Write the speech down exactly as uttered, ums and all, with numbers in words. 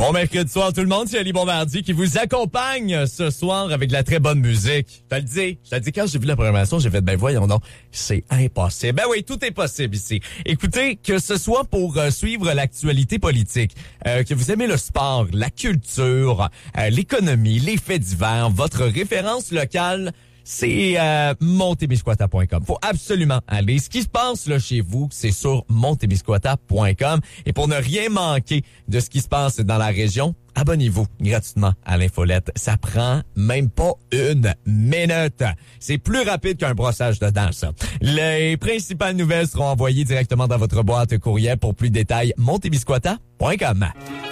Bon mercredi soir tout le monde, c'est Ali Bombardier qui vous accompagne ce soir avec de la très bonne musique. Je te le dis, je te le dis, quand j'ai vu la programmation, j'ai fait, ben voyons donc, c'est impossible. Ben oui, tout est possible ici. Écoutez, que ce soit pour euh, suivre l'actualité politique, euh, que vous aimez le sport, la culture, euh, l'économie, les faits divers, votre référence locale, c'est euh, montemisquata point com. Faut absolument aller. Ce qui se passe là chez vous, c'est sur montemisquata point com. Et pour ne rien manquer de ce qui se passe dans la région, abonnez-vous gratuitement à l'infolette. Ça prend même pas une minute. C'est plus rapide qu'un brossage de dents, ça. Les principales nouvelles seront envoyées directement dans votre boîte courriel. Pour plus de détails, montemisquata point com.